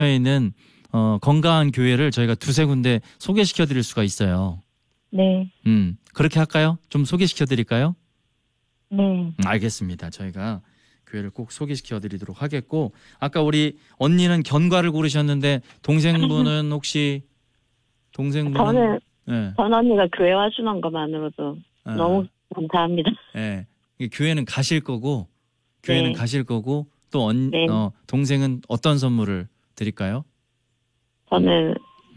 있는 건강한 교회를 저희가 두세 군데 소개시켜 드릴 수가 있어요. 네. 그렇게 할까요? 좀 소개시켜 드릴까요? 네. 알겠습니다. 저희가 교회를 꼭 소개시켜 드리도록 하겠고, 아까 우리 언니는 견과를 고르셨는데 동생분은 혹시 저는 네. 전 언니가 교회 와주는 것만으로도 너무 감사합니다. 네. 교회는 가실 거고, 교회는 네. 가실 거고, 또 네. 동생은 어떤 선물을 드릴까요? 저는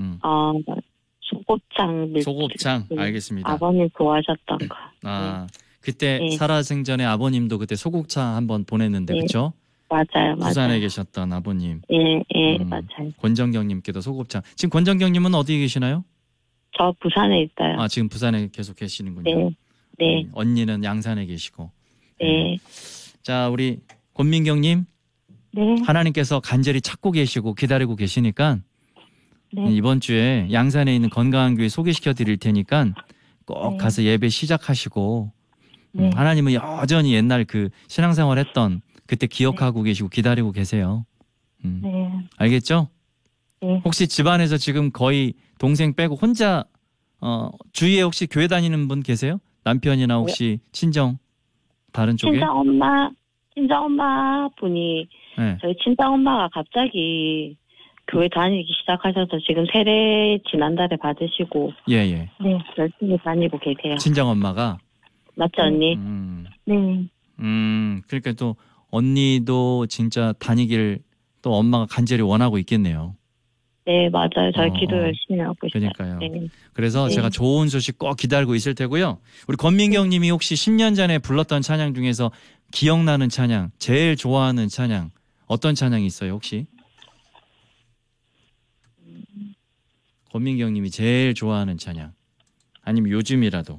소곱창 밀 소곱창 알겠습니다. 아버님 좋아하셨던 거. 아, 그때 네. 살아생전에 아버님도 그때 소곱창 한번 보냈는데 네. 그렇죠? 맞아요. 부산에 계셨던 아버님. 예, 맞아요. 권정경님께도 소곱창. 지금 권정경님은 어디 계시나요? 저 부산에 있어요. 아, 지금 부산에 계속 계시는군요. 네. 언니는 양산에 계시고. 네. 자, 우리 권민경님. 네. 하나님께서 간절히 찾고 계시고 기다리고 계시니까 네. 이번 주에 양산에 있는 건강한 교회 소개시켜 드릴 테니까 꼭 네. 가서 예배 시작하시고 네. 하나님은 여전히 옛날 그 신앙생활 했던 그때 기억하고 계시고 기다리고 계세요. 네. 알겠죠? 네. 혹시 집안에서 지금 거의 동생 빼고 혼자 주위에 혹시 교회 다니는 분 계세요? 남편이나 혹시 친정 다른 쪽에? 친정 엄마 분이 네. 저희 친정 엄마가 갑자기 교회 다니기 시작하셔서 지금 세례 지난달에 받으시고 예. 네, 열심히 다니고 계세요. 친정 엄마가 맞죠, 언니? 네. 그러니까 또 언니도 진짜 다니길 또 엄마가 간절히 원하고 있겠네요. 네, 맞아요. 저희 기도 열심히 하고 있어요. 그러니까요. 네. 그래서 네. 제가 좋은 소식 꼭 기다리고 있을 테고요. 우리 권민경 님이 혹시 10년 전에 불렀던 찬양 중에서 기억나는 찬양, 제일 좋아하는 찬양 어떤 찬양이 있어요, 혹시? 권민경 님이 제일 좋아하는 찬양. 아니면 요즘이라도.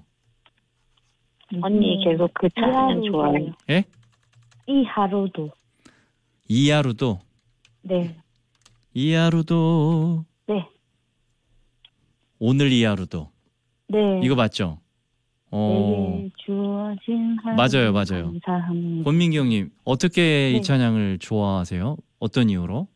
언니 계속 그 찬양 좋아해요. 예? 이 하루도. 이 하루도. 네. 이 하루도. 네. 오늘 이 하루도. 네. 이거 맞죠? 내게 주어진 하루 맞아요. 감사합니다. 권민경 님, 어떻게 네. 이 찬양을 좋아하세요? 어떤 이유로?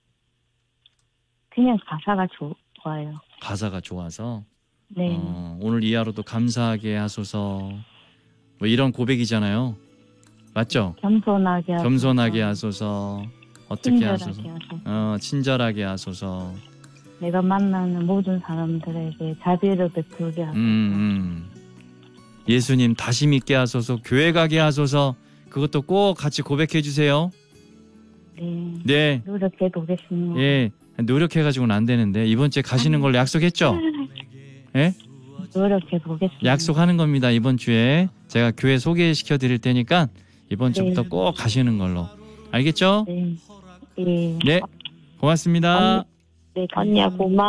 그냥 가사가 좋아요. 가사가 좋아서. 네. 오늘 이 하루도 감사하게 하소서. 뭐 이런 고백이잖아요. 맞죠? 겸손하게 하소서. 어떻게 하소서? 친절하게 하소서. 내가 만나는 모든 사람들에게 자비를 베풀게 하소서. 예수님 다시 믿게 하소서. 교회 가게 하소서. 그것도 꼭 같이 고백해 주세요. 네. 노력해 보겠습니다. 예. 노력해가지고는 안 되는데 이번 주에 가시는 걸로 약속했죠? 예? 노력해 보겠습니다. 약속하는 겁니다. 이번 주에 제가 교회 소개시켜 드릴 테니까 이번 주부터 꼭 가시는 걸로. 알겠죠? 네. 네. 고맙습니다. 언니야 고마워.